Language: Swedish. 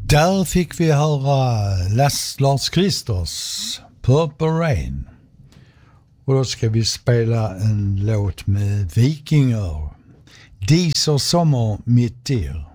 Där fick vi höra Lars Kristers Purple Rain. Och då ska vi spela en låt med Vikingar. Diser sommer mitt i.